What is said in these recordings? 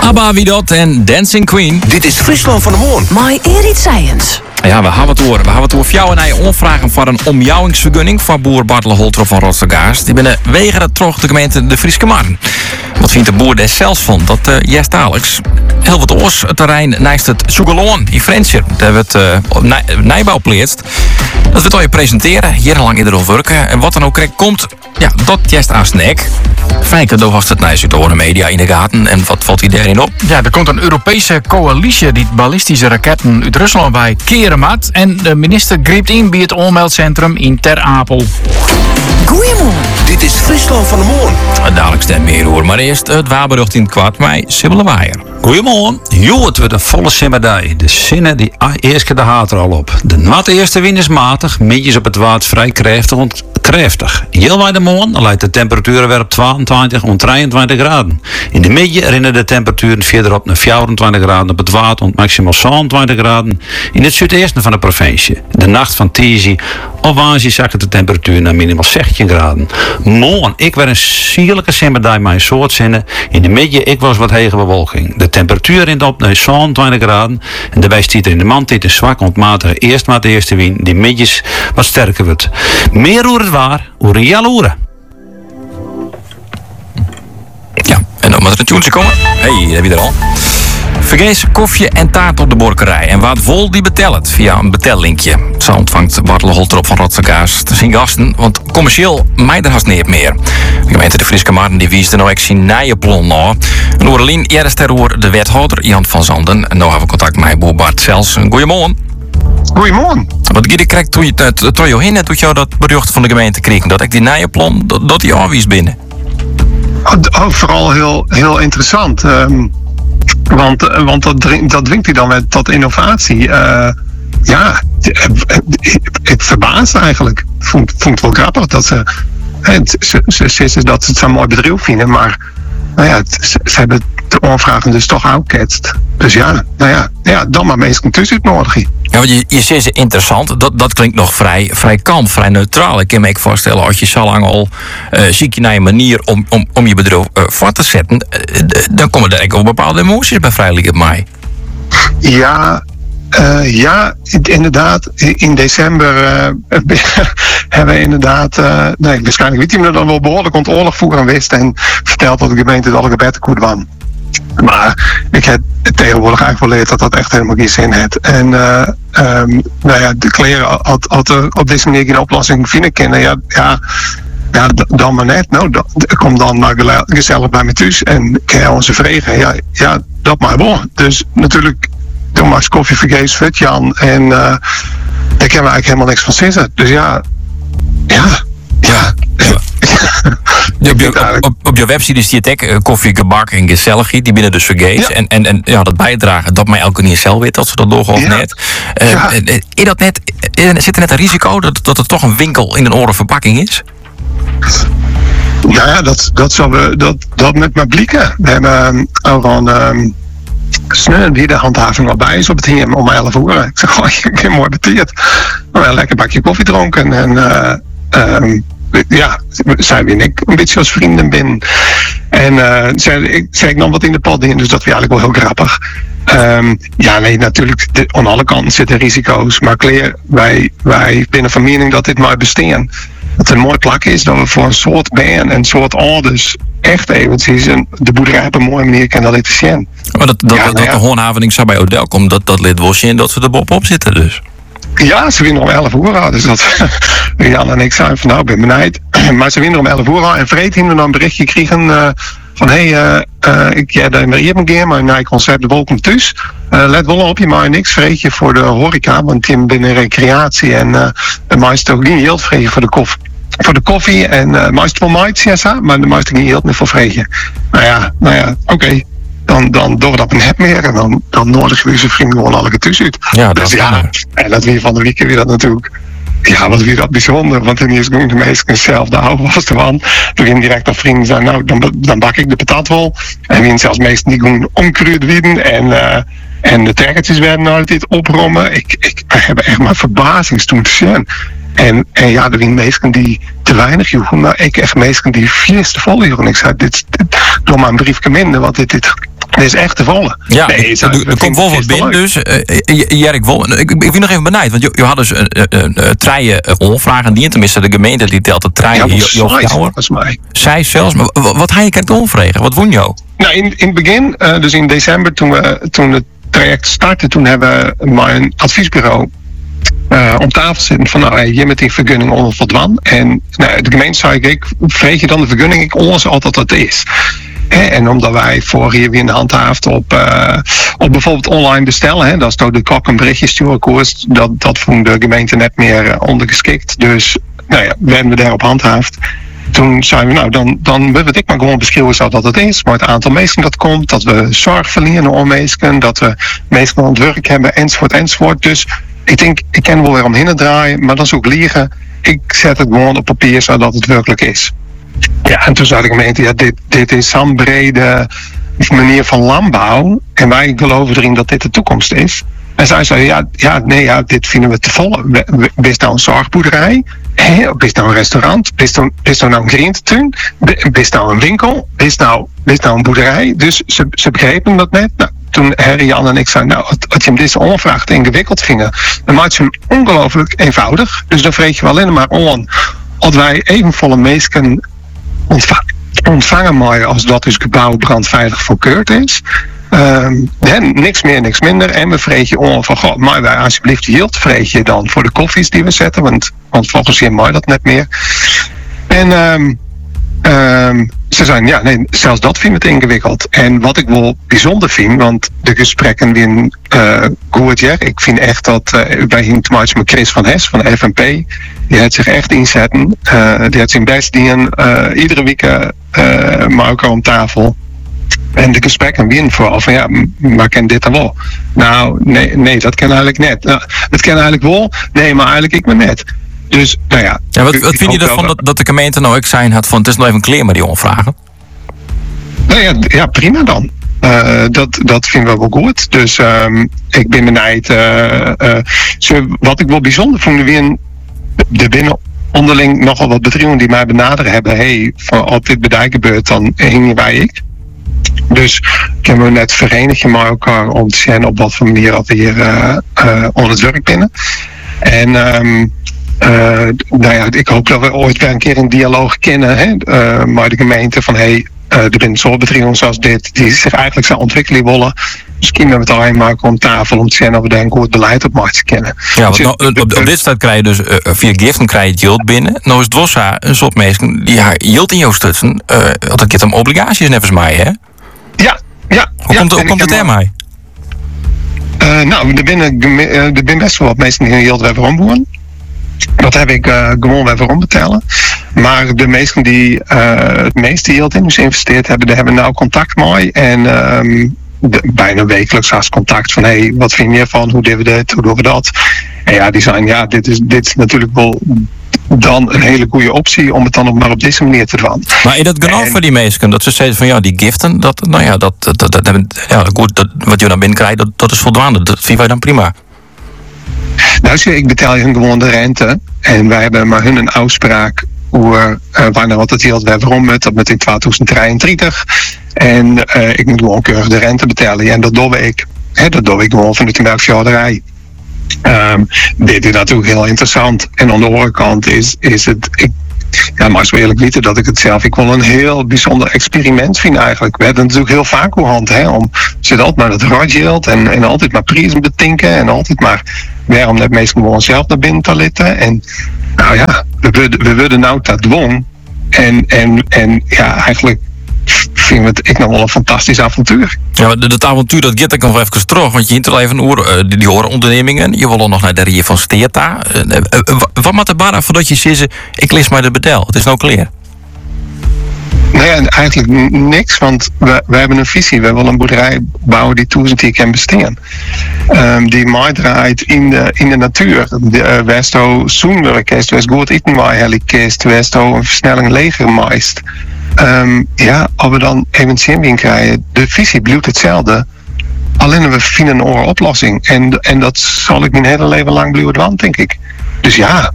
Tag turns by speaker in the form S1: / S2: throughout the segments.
S1: ABBA, wie dat en Dancing Queen.
S2: Dit is Friesland van de Moon.
S3: My Erit Science.
S1: Ja, we hebben het over jou en hij onvragen voor een omjouwingsvergunning van boer Bartle Holtrop van Rottergaars. Die binnen wegen terug de gemeente de Frieske Marn. Wat vindt de boer des zelfs van? Dat juist Alex. Heel wat oors, het terrein naast het Soegeloon in Frensje. Daar werd nijbouw pleert. Dat we het al je presenteren, hier lang eerder over werken. En wat dan ook correct komt, ja, dat juist aan snack. Fijke, daar was het naar door de media in de gaten. En wat valt hij daarin op?
S4: Ja, er komt een Europese coalitie die ballistische raketten uit Rusland bij keren maakt. En de minister greep in bij het onmeldcentrum in Ter Apel.
S3: Goeiemorgen.
S2: Dit is Friesland van de Moon.
S1: Dadelijk stem meer hoor. Maar eerst het waberrucht in het kwart met Sibylle Waaier.
S5: Goedemorgen. Jo, het wordt een volle simmerdij. De zinnen die eerst keer de haat er al op. De nat eerste wind is matig, midjes op het waard vrij krachtig. Heel bij de morgen dan leidt de temperatuur weer op 22 en 23 graden. In de midden rennen de temperaturen verderop naar 24 graden op het water en maximaal 27 graden in het zuidoosten van de provincie. De nacht van Tizi of Aanzie zakt de temperatuur naar minimaal 16 graden. Morgen, ik weer een sierlijke simmerdij met een soort zinnen. In de midden, ik was wat hege bewolking. De temperatuur rint op naar 27 graden. En daarbij stiet er in de mandtijd een zwak ontmatige eerst maar de eerste wind. Die midjes wat sterker wordt. Meer hoe het waar, hoe reëel horen.
S1: Ja, en dan moet er een tuentje komen. Hey, daar heb je er al. Vergeet koffie en taart op de borkerij. En wat vol die betelt via een betellinkje. Zo ontvangt Bartle Holtrop van Rottergaars te zien gasten. Want commercieel mij er haast niet meer. De gemeente de Frieske Marn die wies er nou echt zijn nijenplon na. En Oerlien Jeresteroer, de wethouder Jan van Zanden. En nu hebben we contact met boer Bart Zels. Goedemorgen.
S6: Goedemorgen.
S1: Wat je krijgt toen je heen toen jou dat bericht van de gemeente kreeg. Dat ik die nijenplon, dat die afwies binnen.
S6: Vooral heel interessant. Want dat dwingt hij dan met tot innovatie. Het verbaast eigenlijk. Vond het wel grappig dat ze dat ze het zo'n mooi bedrijf vinden, maar ze hebben de aanvragen dus toch uitgeketst. Dus dan maar mensen tussen uitnodigen.
S1: Ja, want je zegt ze interessant. Dat klinkt nog vrij kalm, vrij neutraal. Ik kan me voorstellen, als je zo lang al ziek je naar een manier om je bedrijf voor te zetten, dan komen er ook bepaalde emoties bij vrijelijk op mij.
S6: Ja, inderdaad. In december hebben we inderdaad... waarschijnlijk weet hij me dan wel behoorlijk ont oorlog voeren wist en verteld dat de gemeente het alle gebeden goed was. Maar ik heb tegenwoordig eigenlijk wel geleerd dat dat echt helemaal geen zin heeft. En de kleren had op deze manier geen oplossing vinden kunnen. Ja, dan maar net. Nou, kom dan maar gezellig bij me thuis en kan onze vregen. Ja, dat maar wel. Dus natuurlijk... Toen Max Koffie vergees vet Jan en daar kunnen we eigenlijk helemaal niks van zitten. Dus ja.
S1: Op je website is die tag koffie, gebak en gezelligheid, die binnen dus vergeet. Ja. En dat bijdragen, dat mij elke niet zelf weet dat ze dat doorgaan of net. Zit er net een risico dat er toch een winkel in een orenverpakking is?
S6: Ja, dat met mijn blikken. We hebben ook een snel die de handhaving al bij is op het hier om 11 uur. Ik zeg, ik heb mooi betierd. Een lekker bakje koffie dronken en zij en ik een beetje als vrienden binnen. En zei ik dan wat in de pot in, dus dat was eigenlijk wel heel grappig. Natuurlijk, aan alle kanten zitten risico's, maar wij binnen van mening dat dit maar bestaan. Dat het een mooi plak is, dat we voor een soort band en een soort orders echt eventjes de boerderij op een mooie manier kan laten zien.
S1: Maar dat de hoornhavening zou bij Odel komt, dat lid wel zien dat we er bovenop zitten dus.
S6: Ja, ze winnen om 11 uur al, dus dat Jan en ik zijn van nou, ik ben benijd. Maar ze winnen om 11 uur al en vreed hem dan een berichtje kregen van ik heb maar hier een keer, maar na concert de welkom thuis. Let wel op je maar niks vreetje voor de horeca, want Tim binnen recreatie en meest ook niet heel vreetje voor de koffie en meest wel meid, maar de meest niet heel meer voor vreetje. Nou ja, oké. Dan door dat een heb meer en dan nodig we zijn vrienden gewoon alle thuis uit.
S1: Ja, dat
S6: dus en dat weer van de weekend weer dat natuurlijk. Ja, wat weer dat bijzonder, want toen is de meesten zelf de oude was ervan. Toen ging direct dat vrienden zijn, nou dan bak ik de patat wel. En wie zelfs meesten die gewoon omkruid wieden en de trekkertjes werden altijd oprommen. Ik heb echt maar verbazing toen te zien. En er zijn mensen die te weinig joegen, maar ik echt mensen die vierste vol joegen. Ik zei, dit door maar een briefje minder, want dit Dit is echt te volle.
S1: Ja,
S6: Nee,
S1: er komt wel wat binnen dus. Jerk, ik ben nog even benijd. Want je had dus treien onvragen die tenminste de gemeente die telt de treien.
S6: volgens mij.
S1: Zij zelfs. Maar wat ga je kijken onvregen? Wat woon jou?
S6: Nou, in het begin, dus in december toen het traject startte, toen hebben we mijn adviesbureau om tafel zitten van nou, je met die vergunning onvoldoen. En nou, de gemeente zei ik vreeg je dan de vergunning, ik ons altijd dat het is. En omdat wij voor hier weer een handhaafd op bijvoorbeeld online bestellen, dat is door de kok een berichtje sturen koers, dat vond de gemeente net meer ondergeschikt. Dus nou ja, we hebben daarop handhaafd. Toen zeiden we, nou, dan wil ik maar gewoon beschrijven zoals dat het is. Maar het aantal mensen dat komt, dat we zorg verliezen om mensen, dat we mensen aan het werk hebben, enzovoort. Dus ik denk, ik kan wel weer omheen draaien, maar dat is ook liegen. Ik zet het gewoon op papier zodat het werkelijk is. Ja, en toen zei de gemeente, ja, dit is zo'n brede manier van landbouw. En wij geloven erin dat dit de toekomst is. En zij zei, dit vinden we te volle. Bist nou een zorgboerderij? Bist nou een restaurant? Bist nou een groentetuin? Bist nou een winkel? Bist nou een boerderij? Dus ze begrepen dat net. Nou, toen Harry, Jan en ik zeiden, nou, als je hem deze onvraag te ingewikkeld vinden, dan maak je hem ongelooflijk eenvoudig. Dus dan vreeg je wel alleen maar on, als wij even volle mensen ontvangen maar als dat dus gebouw brandveilig voorkeurd is. Niks meer, niks minder. En we vreeg je on van, goh, maar wij alsjeblieft hield vreeg je dan voor de koffies die we zetten, want volgens je mooi dat net meer. En ze zeiden, ja, nee, zelfs dat vinden we het ingewikkeld. En wat ik wel bijzonder vind, want de gesprekken weer goed, ja, ik vind echt dat wij hier te maken met Chris van Hes van de FNP, die heeft zich echt inzetten. Die heeft zijn best doen, iedere week maar ook om tafel. En de gesprekken winnen vooral van, ja, maar ken dit dan wel? Nou, nee, dat ken eigenlijk net. Nou, dat ken eigenlijk wel, nee, maar eigenlijk ik me net. Dus, nou ja.
S1: Ja, wat vind je ervan dat de gemeente nou ook zijn had van, het is nog even kleer maar die onvragen?
S6: Nou ja, prima dan. Dat vinden we wel goed. Dus ik ben benijd. Wat ik wel bijzonder vond, weer de binnen onderling nogal wat bedrijven die mij benaderen hebben. Hey, als dit bedrijf gebeurt, dan hingen wij ik. Dus kunnen we net verenigen met elkaar om te zien op wat voor manier dat we hier onder het werk binnen. En nou ja, ik hoop dat we ooit weer een keer een dialoog kennen maar de gemeente van er zijn zo'n bedrijven zoals dit die zich eigenlijk zou ontwikkelen willen. Misschien met het alleen maken om tafel om te zien of we daar een goed beleid op moeten kennen.
S1: Ja, want op dit staat krijg je dus via giften krijg je het yield binnen. Nou is het Wossa een soort mensen die haar yield in jou stutsen. Dat het om obligaties nevens mij, hè?
S6: Ja.
S1: Hoe komt het ermee?
S6: Nou, er zijn best wel wat mensen die in yield hebben omboeren. Dat heb ik gewoon weer waarom betalen. Maar de meesten die het meeste yield in ons investeerd hebben, daar hebben nou contact mee. En bijna wekelijks als contact van, hey, wat vind je ervan? Hoe doen we dit? Hoe doen we dat? En ja, die zijn, ja, dit is natuurlijk wel dan een hele goede optie om het dan ook maar op deze manier te doen.
S1: Maar is dat genoeg voor die mensen? Dat ze zeggen van, ja, die giften, dat wat je dan binnenkrijgt, dat is voldoende. Dat vinden wij dan prima.
S6: Nou, ik betaal hun gewoon de rente. En wij hebben maar hun een afspraak hoe wanneer wat het hield we hebben rond met in 2033. En ik moet gewoon keurig de rente betalen. Ja, en dat doe ik. Dat doe ik gewoon vanuit de melkveehouderij. Dit is natuurlijk heel interessant. En aan de andere kant is het. Ja, maar zo eerlijk weten dat ik het zelf. Ik wil een heel bijzonder experiment vind eigenlijk. We hebben natuurlijk heel vaak hoe hand om zit altijd maar het rotgeld en altijd maar prijzen betinken en altijd maar waarom dat meestal gewoon zelf naar binnen te litten. En nou ja, we willen nou dat doen. En ja, eigenlijk vind ik nog wel een fantastisch avontuur.
S1: Ja, dat avontuur dat gaat ik nog even terug, want je hint er even over die hoorondernemingen. Je wil nog naar de Rie van Steerta. Wat moet er barra voordat je zegt, ik lees maar de bedel. Het is nou clear.
S6: Nee, eigenlijk niks, want we hebben een visie. We willen een boerderij bouwen die 1000 jaar kan bestaan. Die mij draait in de natuur. Westo zoenwerkest, wees goed eten maar helikist, westo een versnelling leger meist. Ja, als we dan even zin krijgen, de visie blijft hetzelfde. Alleen we vinden een andere oplossing. En dat zal ik mijn hele leven lang blijven doen, denk ik. Dus ja,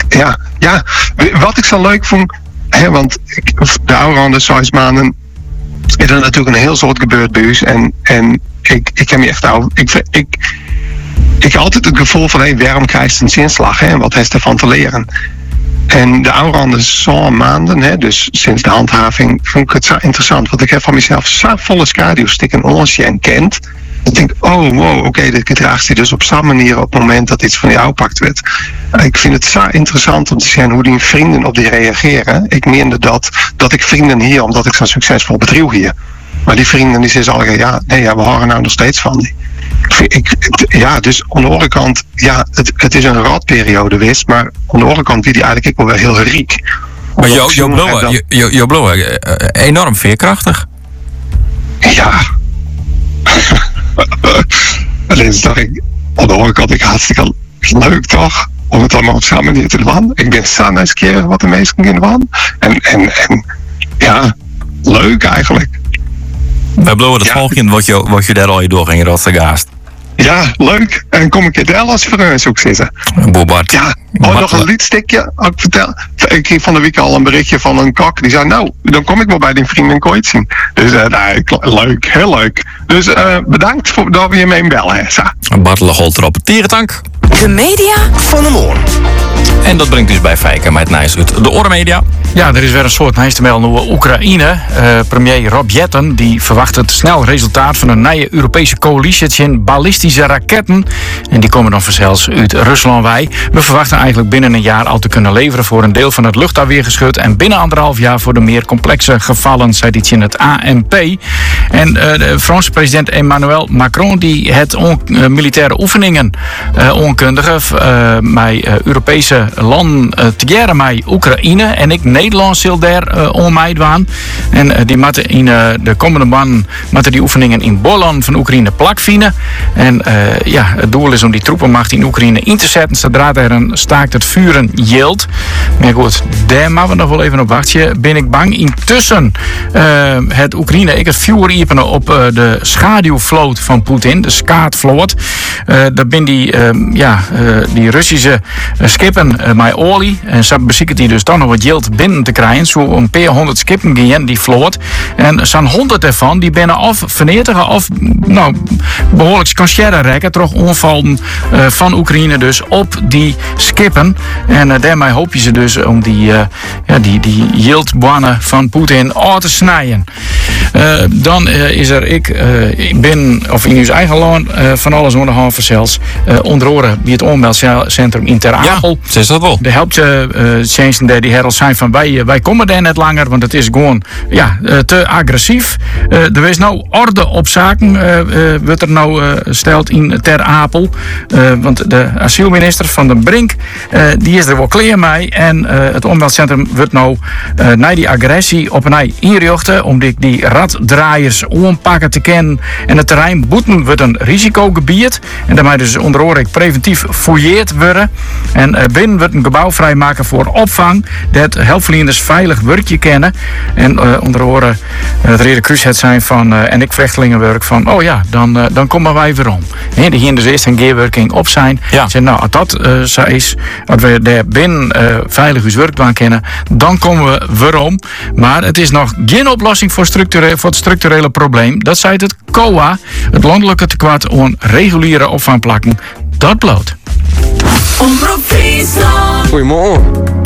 S6: wat ik zo leuk vond, want de oude 6 maanden is er natuurlijk een heel soort gebeurd bij ons. En ik heb me echt ik heb altijd het gevoel van, waarom krijg je een zinslag? Hè? En wat heeft ervan te leren? En de aanrande zo'n maanden, hè, dus sinds de handhaving, vond ik het zo interessant. Want ik heb van mezelf zo volle schaduwstik en onsje en kent. Ik denk, oké, dit gedraagt hij dus op zo'n manier op het moment dat iets van jou gepakt werd. Ik vind het zo interessant om te zien hoe die vrienden op die reageren. Ik meende dat ik vrienden hier, omdat ik zo'n succesvol bedrijf hier. Maar die vrienden die zeggen allemaal, we horen nou nog steeds van die. Dus aan de andere kant, het is een ratperiode geweest, maar aan de andere kant wie die eigenlijk ook wel weer heel riek.
S1: Maar Jo Blower, enorm veerkrachtig.
S6: Ja. Alleen dacht ik, aan de andere kant, hartstikke leuk toch? Om het allemaal op zo'n manier te doen. Ik ben zo nieuwsgierig wat de meesten kunnen doen. En ja, leuk eigenlijk.
S1: Bij Blower het volgende wat je daar al je doorging in Rotterdam.
S6: Ja, leuk. En kom ik in de Ellas voor een zoek zitten.
S1: Boerbart.
S6: Ja, nog een liedstikje. Ik vertel. Ik kreeg van de week al een berichtje van een kok. Die zei, nou, dan kom ik wel bij die vrienden kooit zien. Dus leuk, heel leuk. Dus bedankt dat we je mee bellen.
S1: Bartelen Holter op het tierentank.
S3: De media
S2: Van de morgen.
S1: En dat brengt dus bij Fijken met Nijs uit de Oormedia.
S4: Ja, er is weer een soort nieuws te melden over Oekraïne. Premier Rob Jetten die verwacht het snel resultaat van een nieuwe Europese coalitie in ballistische raketten. En die komen dan vanzelfs uit Rusland. We verwachten eigenlijk binnen een jaar al te kunnen leveren voor een deel van het luchtafweergeschut. En binnen 1,5 jaar voor de meer complexe gevallen, zei dit in het ANP. En de Franse president Emmanuel Macron die het militaire oefeningen onkundigen met Europese landen together met Oekraïne. En ik Nederland zal daar onmeidwaan. En die moeten in de komende maanden die oefeningen in Bolan van Oekraïne plakvinden. En het doel is om die troepenmacht in Oekraïne in te zetten zodra er een staakt het vuren yield. Maar goed, daar moeten we nog wel even op wachten. Ben ik bang. Intussen het Oekraïne ik het vuur iepenen op de schaduwvloot van Poetin, de skaatvloot. Dat ben die Russische skippen met olie. En ze bezieken die dus toch nog wat yield binnen te krijgen. Zo een paar 100 skippen gaan die vloot. En zo'n 100 ervan die binnen of vernietigen of behoorlijk kan rekken. Toch onvallen van Oekraïne dus op die skippen. En daarmee hoop je ze dus om die yieldbanen van Poetin uit te snijden. Dan is er ik ben of in uw eigen land van alles onderhand zelfs onder oren bij het onmeldcentrum in Ter Apel.
S1: Ja, ze is dat wel.
S6: De
S4: helptjensten die herald zijn van wij komen daar net langer, want het is gewoon te agressief. Er is nou orde op zaken, wordt er nou stelt in Ter Apel. Want de asielminister Van den Brink, die is er wel klaar mee. En het onmeldcentrum wordt nou naar die agressie op een inrichten om die raddraaiers onpakken te kennen. En het terrein Boeten wordt een risicogebied. En daarmee dus onder oren preventief fouilleerd worden. En binnen wordt een gebouw vrijmaken voor opvang. Dat hulpverleners veilig werkje kennen. En onder oren het Rode Kruis het zijn van en ik vluchtelingenwerk van dan komen wij weer om. Die hier dus eerst een gearworking op zijn.
S1: Ja.
S4: Zeg, nou, als dat zo is, als we daar binnen veilig ons werk aan kennen, dan komen we weer om. Maar het is nog geen oplossing voor het structurele probleem. Dat zei het COA, het landelijke tekort aan reguliere opvangplekken. Dat bloot.
S3: Omroep Friesland.
S2: Goedemorgen.